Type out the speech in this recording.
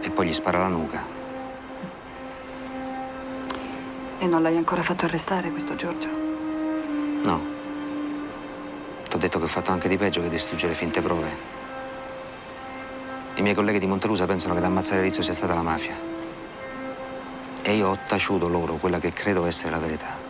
e poi gli spara alla nuca. E non l'hai ancora fatto arrestare questo Giorgio? No. T'ho detto che ho fatto anche di peggio che distruggere finte prove. I miei colleghi di Montelusa pensano che ad ammazzare Rizzo sia stata la mafia. E io ho taciuto loro quella che credo essere la verità.